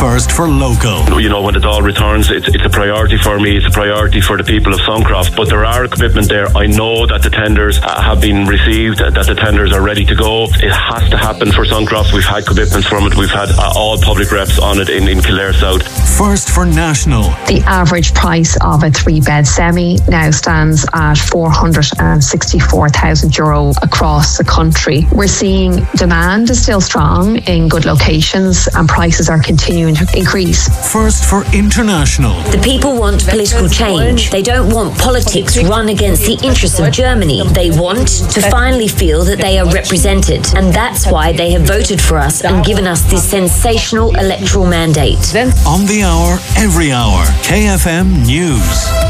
First for local. You know, when it all returns, it's a priority for me. It's a priority for the people of Suncroft. But there are a commitment there. I know that the tenders have been received, that the tenders are ready to go. It has to happen for Suncroft. We've had commitments from it. We've had all public reps on it in Kildare South. First for national. The average price of a 3-bed semi now stands at €464,000 across the country. We're seeing demand is still strong in good locations and prices are continuing to increase. First for international. The people want political change. They don't want politics run against the interests of Germany. They want to finally feel that they are represented. And that's why they have voted for us and given us this sensational electoral mandate. On the hour, every hour. KFM News.